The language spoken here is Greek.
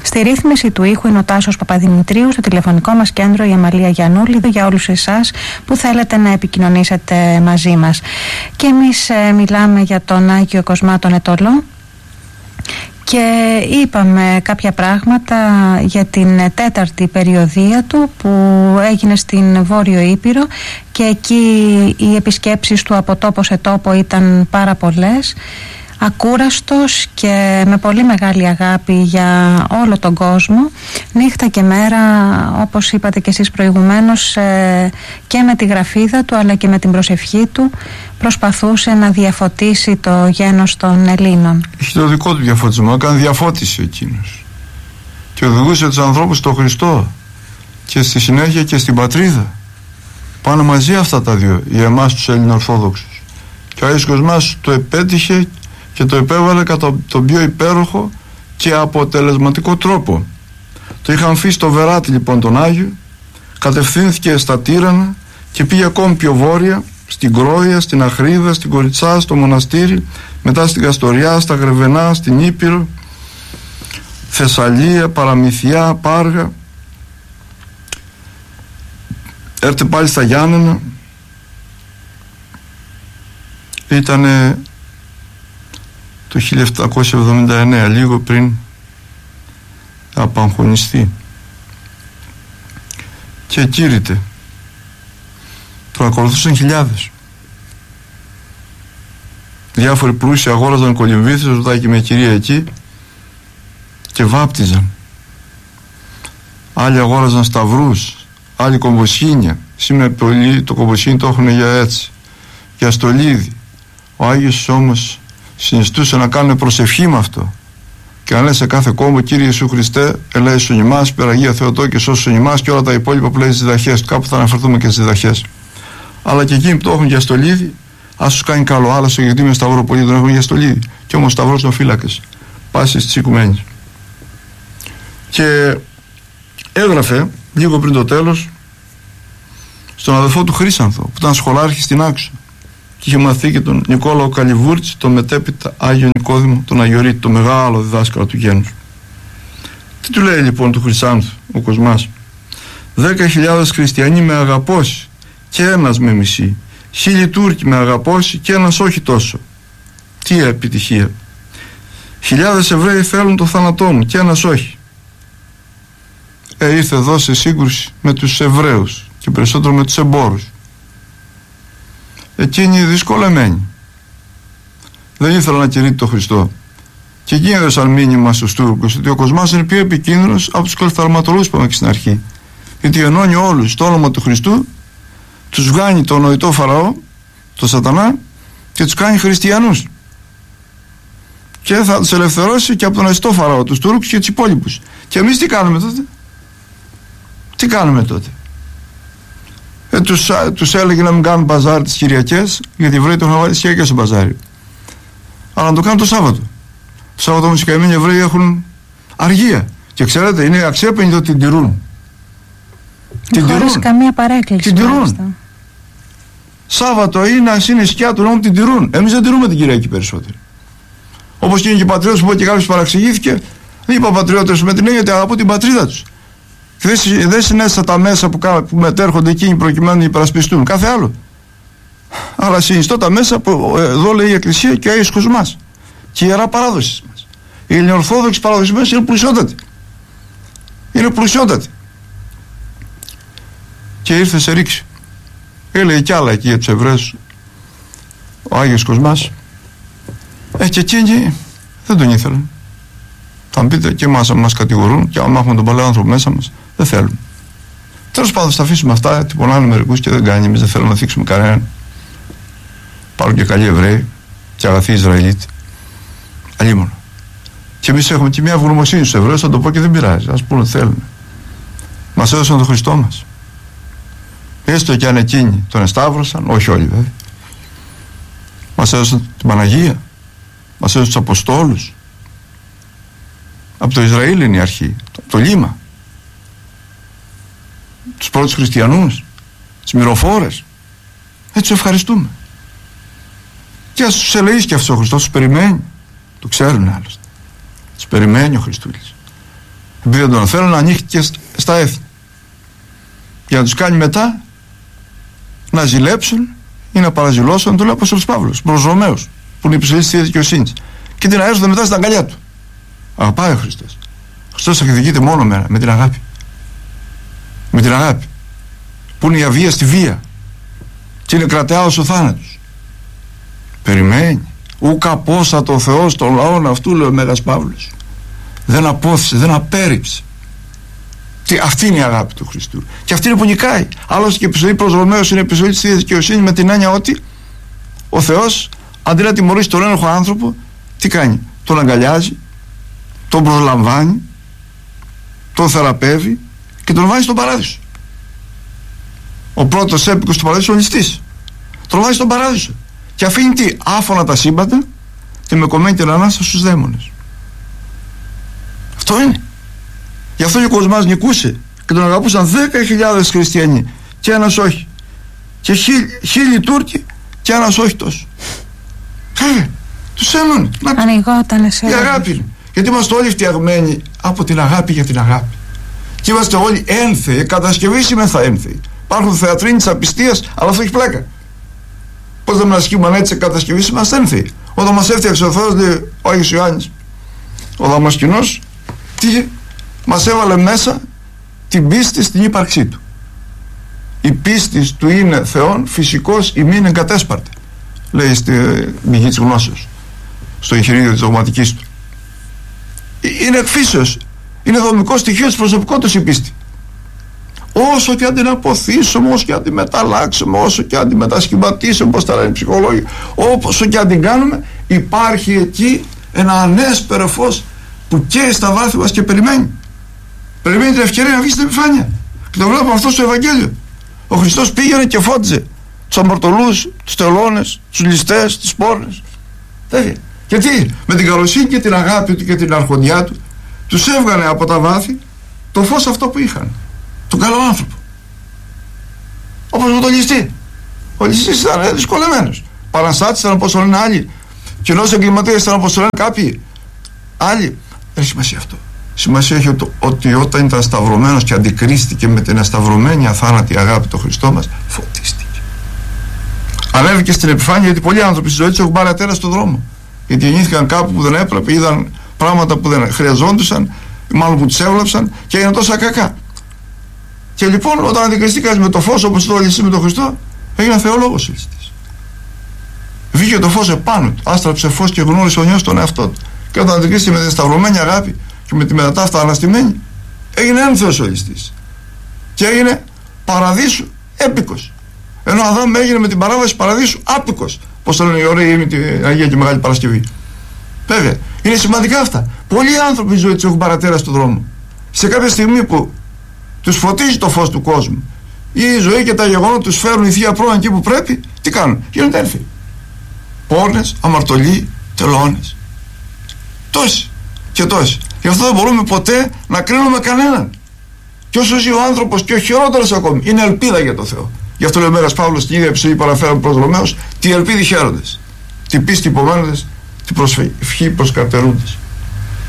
Στη ρύθμιση του ήχου είναι ο Τάσος Παπαδημητρίου. Στο τηλεφωνικό μας κέντρο η Αμαλία Γιαννούλη, για όλους εσάς που θέλετε να επικοινωνήσετε μαζί μας. Και εμείς μιλάμε για τον Άγιο Κοσμά τον Αιτωλό και είπαμε κάποια πράγματα για την 4η περιοδία του που έγινε στην Βόρειο Ήπειρο, και εκεί οι επισκέψεις του από τόπο σε τόπο ήταν πάρα πολλές. Ακούραστος και με πολύ μεγάλη αγάπη για όλο τον κόσμο, νύχτα και μέρα, όπως είπατε και εσείς προηγουμένως, και με τη γραφίδα του αλλά και με την προσευχή του προσπαθούσε να διαφωτίσει το γένος των Ελλήνων. Είχε το δικό του διαφωτισμό, έκανε διαφώτιση εκείνος και οδηγούσε τους ανθρώπους στο Χριστό και στη συνέχεια και στην πατρίδα. Πάνε μαζί αυτά τα δύο, για εμάς τους Ελληνοορθόδοξους, και ο Άγιος Κοσμάς το επέτυχε και το επέβαλε κατά τον πιο υπέροχο και αποτελεσματικό τρόπο. Το είχαν αφήσει στο Βεράτη λοιπόν τον Άγιο, κατευθύνθηκε στα Τύρανα και πήγε ακόμη πιο βόρεια, στην Κρόια, στην Αχρίδα, στην Κοριτσά, στο μοναστήρι, μετά στην Καστοριά, στα Γρεβενά, στην Ήπειρο, Θεσσαλία, Παραμυθιά, Πάργα, έρθε πάλι στα Γιάννενα. Ήτανε το 1779, λίγο πριν απαγχωνιστεί, και κήρυτε. Τον ακολουθούσαν χιλιάδες. Διάφοροι πλούσιοι αγόραζαν κολυμβήθες, ρωτάκι με κυρία εκεί, και βάπτιζαν. Άλλοι αγόραζαν σταυρούς, άλλοι κομποσχήνια. Σήμερα πολλοί το κομποσχήνι το έχουν για έτσι, για στολίδι. Ο Άγιος όμως συνιστούσε να κάνουν προσευχή με αυτό και να λέει σε κάθε κόμπο: Κύριε Ιησού Χριστέ, ελέησον ημάς, Περαγία Θεοτό και σώσον ημάς, και όλα τα υπόλοιπα που λέει στις διδαχές του. Κάπου θα αναφερθούμε και στις διδαχές. Αλλά και εκείνοι που το έχουν για στολίδι, ας τους κάνει καλό. Άλλα στο γιατί με σταυρό πολλοί τον έχουν για στολίδι, και όμως σταυρός είναι ο φύλακας πάσης της οικουμένης. Και έγραφε λίγο πριν το τέλος στον αδελφό του Χρύσανθο, που ήταν σχολάρχης στην Άξο, και είχε μαθεί και τον Νικόλαο Καλιβούρτση, τον μετέπειτα Άγιο Νικόδημο τον Αγιορείτη, το μεγάλο διδάσκαλο του γένους. Τι του λέει λοιπόν του Χρυσάνθου ο Κοσμάς? 10.000 χριστιανοί με αγαπώσει και ένας με μισεί, 1.000 Τούρκοι με αγαπώσει και ένας όχι τόσο. Τι επιτυχία! 1.000 Εβραίοι θέλουν το θάνατό μου και ένας όχι. Ήρθε εδώ σε σύγκρουση με τους Εβραίους και περισσότερο με τους εμπόρους. Εκείνοι δυσκολεμένοι δεν ήθελαν να κηρύττει τον Χριστό, και εκείνοι έδωσαν μήνυμα στους Τούρκους ότι ο Κοσμάς είναι πιο επικίνδυνος από τους κλεφταρματολούς που είπαμε και στην αρχή, γιατί ενώνει όλους στο όνομα του Χριστού, τους βγάνει τον νοητό Φαραώ, τον Σατανά, και τους κάνει χριστιανούς, και θα τους ελευθερώσει και από τον νοητό Φαραώ τους Τούρκους και τους υπόλοιπους. Και εμείς τι κάνουμε τότε? Τι κάνουμε τότε? Τους έλεγε να μην κάνουν μπαζάρι τις Κυριακές, γιατί οι Εβραίοι το έχουν βάλει τις Κυριακές στο μπαζάρι, αλλά να το κάνουν το Σάββατο. Το Σάββατο όμως οι καημένοι Εβραίοι έχουν αργία, και ξέρετε είναι αξιέπαινοι ότι την τηρούν. Χωρίς καμία παρέκκληση. Την τηρούν. Σάββατο είναι σκιά του νόμου, την τηρούν. Εμείς δεν τηρούμε την Κυριακή περισσότερο. Όπως και είναι και οι πατριώτες που είπε και κάποιος παραξηγήθηκε, δεν είπα πατριώτες με την έννοια ότι αγαπώ την πατρίδα τους. Δεν συνέστησα τα μέσα που μετέρχονται εκείνοι προκειμένου να υπερασπιστούν κάθε άλλο. Αλλά συνιστώ τα μέσα που εδώ λέει η Εκκλησία και ο Άγιος Κοσμάς και η Ιερά Παράδοση μας. Η Ελληνοορθόδοξη παράδοση μας είναι πλουσιότατη. Είναι πλουσιότατη. Και ήρθε σε ρήξη. Έλεγε κι άλλα εκεί για τους Εβραίους ο Άγιος Κοσμάς. Και εκείνοι δεν τον ήθελαν. Θα μου πείτε, και μας κατηγορούν, και άμα έχουμε τον παλαιό άνθρωπο μέσα μας, δεν θέλουν. Τέλος πάντων, θα αφήσουμε αυτά, τυπωνάνε μερικούς και δεν κάνει. Εμείς δεν θέλουμε να θίξουμε κανέναν. Υπάρχουν και καλοί Εβραίοι και αγαθοί Ισραηλίτες. Αλλήμον. Και εμείς έχουμε και μια ευγνωμοσύνη στους Εβραίους, θα το πω και δεν πειράζει. Ας πούμε, θέλουμε. Μας έδωσαν τον Χριστό μας. Έστω και αν εκείνοι τον εσταύρωσαν, όχι όλοι βέβαια. Μας έδωσαν την Παναγία, μας έδωσαν τους Αποστόλους. Από το Ισραήλ είναι η αρχή, το λίμα. Τους πρώτους χριστιανούς, τις μυροφόρες. Έτσι ευχαριστούμε. Και ας τους ελεήσει και αυτός ο Χριστός, τους περιμένει. Το ξέρουν άλλωστε. Τους περιμένει ο Χριστούλης. επειδή δεν τον θέλουν, ανοίχτηκε στα έθνη για να τους κάνει μετά να ζηλέψουν ή να παραζηλώσουν, το λέει ο Απόστολος Παύλος προς Ρωμαίους, που είναι η επιστολή της Θείας Δικαιοσύνης, και την αέρθουν μετά στην αγκαλιά του. Αγαπάει ο Χριστός. Ο Χριστός εκδικείται μόνο με την αγάπη. Με την αγάπη που είναι η αβία στη βία και είναι κρατεάος ο θάνατος. Περιμένει. Ούκ απόστατο ο Θεός των λαών αυτού, λέει ο Μέγας Παύλος. Δεν απόθυσε, δεν απέρριψε. Αυτή είναι η αγάπη του Χριστού. Και αυτή είναι που νικάει. Άλλωστε και η επιστολή προς Ρωμαίους είναι η επιστολή της Θείας Δικαιοσύνης, με την έννοια ότι ο Θεός αντί να τιμωρήσει τον ένοχο άνθρωπο, τι κάνει? Τον αγκαλιάζει, τον προσλαμβάνει, τον θεραπεύει και τον βάζει στον παράδεισο. Ο πρώτος έπικος του παράδεισου είναι ο ληστής. Τον βάζει στον παράδεισο και αφήνει τι? Άφωνα τα σύμπαντα και με κομμένη την ανάσταση στους δαίμονες. Αυτό είναι. Γι' αυτό και ο Κοσμάς νικούσε και τον αγαπούσαν 10.000 χριστιανοί και ένας όχι, και 1.000 Τούρκοι και ένας όχι τόσο. Τους έμενε. Ανοιγόταν σε η αγάπη είναι. Γιατί είμαστε όλοι φτιαγμένοι από την αγάπη για την αγάπη. Και είμαστε όλοι ένθεοι, κατασκευήσιμεθα ένθεοι. Υπάρχουν θεατρίνοι της απιστίας, αλλά αυτό έχει πλάκα. Πώς δεν μας ασκήμουν έτσι κατασκευής, είμαστε ένθεοι. Όταν μας έφτιαξε ο Θεός, λέει ο Άγιος Ιωάννης, ο Δαμασκηνός, τι μας έβαλε μέσα? Την πίστη στην ύπαρξή του. Η πίστη του είναι Θεόν, φυσικός ημίν εγκατέσπαρτη, λέει στη πηγή της γνώσεως, στο εγχειρίδιο της δογματικής του. Είναι εκφύσεως, είναι δομικό στοιχείο της προσωπικότητας η πίστη. Όσο και αν την αποθήσουμε, όσο και αν την μεταλλάξουμε, όσο και αν την μετασχηματίσουμε, όπως τα λένε οι ψυχολόγοι, όσο και αν την κάνουμε, υπάρχει εκεί ένα ανέσπερο φως που καίει στα βάθη μας και περιμένει. Περιμένει την ευκαιρία να βγει στην επιφάνεια. Και το βλέπουμε αυτό στο Ευαγγέλιο. Ο Χριστός πήγαινε και φώτιζε τους αμαρτωλούς, τους τελώνες, τους ληστές, τις πόρνες. Γιατί με την καλοσύνη και την αγάπη του και την αρχοντιά του τους έβγανε από τα βάθη το φως αυτό που είχαν, τον καλό άνθρωπο. Όπως με τον ληστή. Ο ληστής ήταν δυσκολεμένος. Παραστάτης ήταν όπως το λένε άλλοι, κοινός εγκληματίας ήταν όπως το λένε κάποιοι άλλοι. Δεν έχει σημασία αυτό. Σημασία έχει ότι όταν ήταν σταυρωμένος και αντικρίστηκε με την ασταυρωμένη αθάνατη αγάπη του Χριστό μας, φωτίστηκε. Ανέβηκε στην επιφάνεια, γιατί πολλοί άνθρωποι στη ζωή τους έχουν πάρει ατέρα στον δρόμο. Γιατί γεννήθηκαν κάπου που δεν έπρεπε, είδαν πράγματα που δεν χρειαζόντουσαν, μάλλον που τους έβλαψαν και έγιναν τόσα κακά. Και λοιπόν, όταν αντικριστήκαν με το φως, όπως το ληστή με τον Χριστό, έγιναν θεολόγος ο ληστής. Βγήκε το φως επάνω του, άστραψε φως και γνώρισε ο νιός τον εαυτό του. Και όταν αντικρίστηκε με την σταυρωμένη αγάπη και με τη μετατάφτα αναστημένη, έγινε ένθεος ο ληστής. Και έγινε παραδείσου έπικος. Ενώ ο Αδάμ έγινε με την παράβαση παραδείσου άπικος. Πώς το λένε οι ωραίοι είναι την Αγία και Μεγάλη Παρασκευή. Βέβαια, είναι σημαντικά αυτά. Πολλοί άνθρωποι στη ζωή τους έχουν παρατέρα στον δρόμο. Σε κάποια στιγμή που τους φωτίζει το φως του κόσμου, η ζωή και τα γεγονότα τους φέρουν η Θεία Πρόνοια εκεί που πρέπει, τι κάνουν? Γίνονται ένθεοι. Πόρνες, αμαρτωλοί, τελώνες. Τόσοι και τόσοι. Γι' αυτό δεν μπορούμε ποτέ να κρίνουμε κανέναν. Και όσο ζει ο άνθρωπος, και ο χειρότερος ακόμη, είναι ελπίδα για το Θεό. Γι' αυτό λέει ο Μέγας Παύλος στην ίδια επιστολή παραφέραμε προς Ρωμαίους, τι ελπίδη χαίροντες, τι πίστη υπομένοντες, τι προσευχή προσκαρτερούντες.